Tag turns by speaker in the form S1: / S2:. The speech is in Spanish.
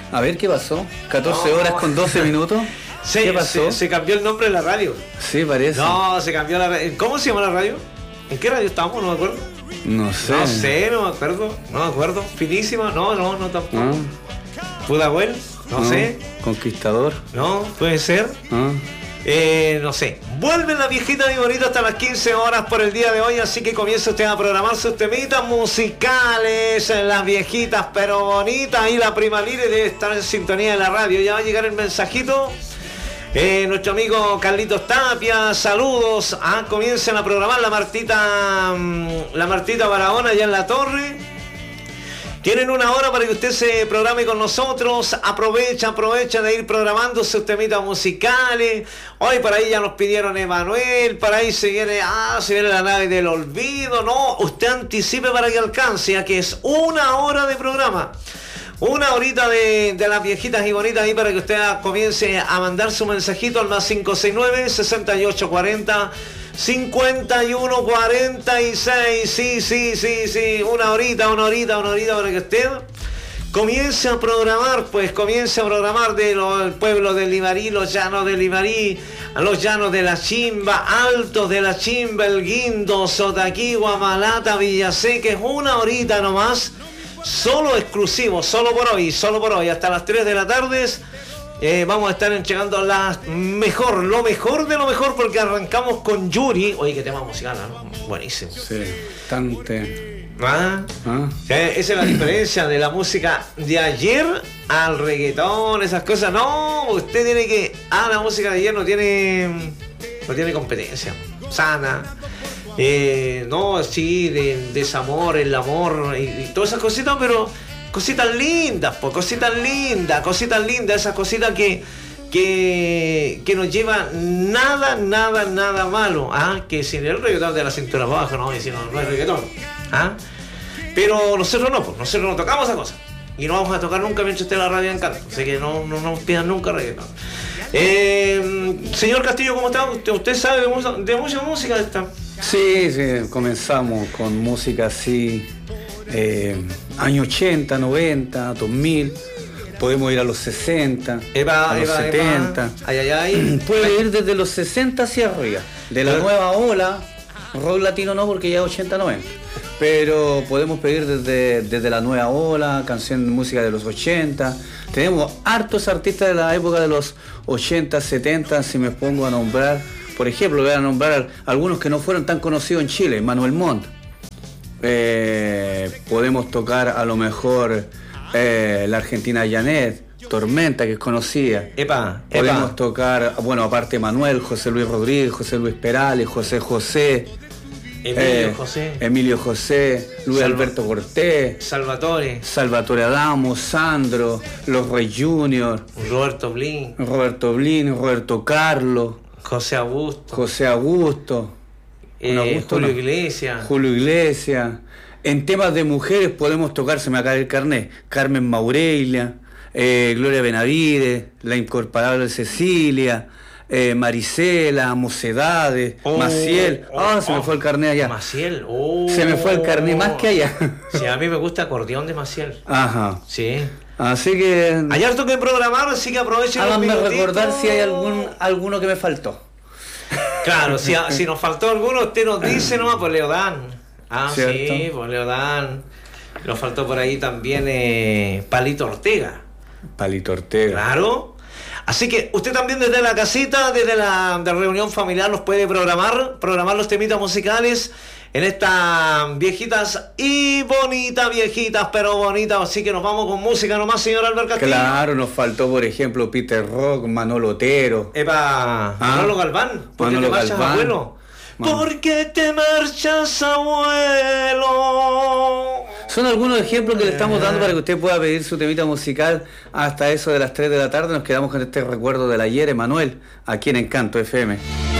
S1: A ver, ¿qué pasó? 14 horas con 12 minutos.
S2: Sí,
S1: ¿Qué pasó?
S2: Se cambió el nombre de la radio.
S1: Sí, parece.
S2: No, se cambió la radio. ¿Cómo se llama la radio? ¿En qué radio estamos? No me acuerdo.
S1: No sé.
S2: No me acuerdo. Finísima, no tampoco.
S1: Ah.
S2: Pudahuel, no sé.
S1: Conquistador.
S2: No, puede ser.
S1: Ah.
S2: No sé. Vuelven las viejitas y bonitas hasta las 15 horas por el día de hoy, así que comience usted a programar sus temitas musicales, las viejitas pero bonitas, y la prima Lire debe estar en sintonía de la radio. Ya va a llegar el mensajito. Nuestro amigo Carlitos Tapia, saludos. Comiencen a programar la Martita Barahona allá en la torre. Tienen una hora para que usted se programe con nosotros. Aprovecha de ir programando sus temitas musicales. Hoy para ahí ya nos pidieron Emanuel. Para ahí se viene la nave del olvido. No, usted anticipe para que alcance, ya que es una hora de programa. Una horita de las viejitas y bonitas ahí para que usted comience a mandar su mensajito al más 569-6840-5146. Sí. Una horita para que usted comience a programar, del pueblo de Limarí, los llanos de Limarí, los llanos de la Chimba, Altos de la Chimba, El Guindo, Sotaquigua, Malata, Villaseca. Es una horita nomás. Solo exclusivo, solo por hoy, hasta las 3 de la tarde. Vamos a estar entregando lo mejor de lo mejor, porque arrancamos con Yuri. Oye, qué tema musical, ¿no? Buenísimo.
S1: Sí, bastante.
S2: Esa es la diferencia de la música de ayer al reggaetón, esas cosas. No, usted tiene que... la música de ayer no tiene competencia sana. Desamor, el amor y todas esas cositas, pero cositas lindas, esas cositas que nos llevan nada malo, que sin el reggaetón de la cintura abajo, no, y si no es reggaetón, pero nosotros no tocamos esa cosa, y no vamos a tocar nunca mientras esté la radio en canto, así que no nos pidan nunca reggaetón. Señor Castillo, ¿cómo está? ¿Usted sabe de mucha música de esta?
S1: Sí, comenzamos con música así, años 80, 90, 2000, podemos ir a los 60, a los 70, puede ir desde los 60 hacia arriba, de la nueva ola, rock latino no, porque ya es 80, 90, pero podemos pedir desde la nueva ola, música de los 80, tenemos hartos artistas de la época de los 80, 70, si me pongo a nombrar. Por ejemplo, voy a nombrar algunos que no fueron tan conocidos en Chile. Manuel Montt. Podemos tocar a lo mejor la argentina Janet, Tormenta, que es conocida. Podemos tocar, aparte Manuel, José Luis Rodríguez, José Luis Perales, José. Emilio José, Luis Alberto Cortés, Salvatore Adamo, Sandro, Los Rey Junior,
S2: Roberto Blin,
S1: Roberto Carlos,
S2: José
S1: Augusto, Julio Iglesias. En temas de mujeres podemos tocar, se me acaba el carnet, Carmen Maurelia, Gloria Benavides, la incomparable Cecilia, Marisela, Mocedades, Maciel. Se me fue el carnet allá.
S2: Maciel,
S1: se me fue el carnet más que allá.
S2: Sí, a mí me gusta acordeón de Maciel.
S1: Ajá.
S2: Sí.
S1: Así que...
S2: Hay harto que programar, así que aprovechen.
S1: Háganme recordar si hay alguno que me faltó.
S2: Claro, si nos faltó alguno, usted nos dice nomás, pues Leodán.
S1: ¿Cierto?
S2: Sí, pues Leodán. Nos faltó por ahí también Palito Ortega. Claro. Así que usted también desde la casita, desde la reunión familiar, nos puede programar los temitas musicales en estas viejitas y bonitas, pero bonitas. Así que nos vamos con música nomás, señor Albert Castillo.
S1: Claro, nos faltó, por ejemplo, Peter Rock, Manolo Otero.
S2: Manolo Galván. ¿Por qué te marchas, abuelo? ¿Por qué te marchas, abuelo?
S1: Son algunos ejemplos que le estamos dando para que usted pueda pedir su temita musical hasta eso de las 3 de la tarde. Nos quedamos con este recuerdo del ayer, Emanuel, aquí en Encanto FM.